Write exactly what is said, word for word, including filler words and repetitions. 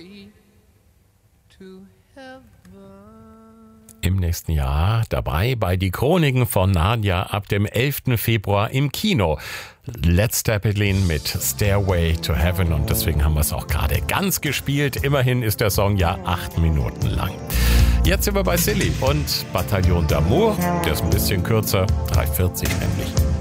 Im nächsten Jahr dabei bei Die Chroniken von Narnia ab dem elften Februar im Kino. Led Zeppelin mit Stairway to Heaven und deswegen haben wir es auch gerade ganz gespielt. Immerhin ist der Song ja acht Minuten lang. Jetzt sind wir bei Silly und Bataillon d'Amour, der ist ein bisschen kürzer, drei vierzig nämlich.